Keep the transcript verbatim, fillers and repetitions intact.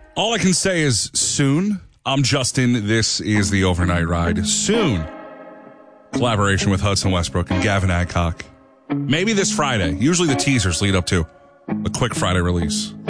All I can say is soon. I'm Justin. This is the Overnight Ride. Soon. Collaboration with Hudson Westbrook and Gavin Adcock. Maybe this Friday. Usually the teasers lead up to a quick Friday release.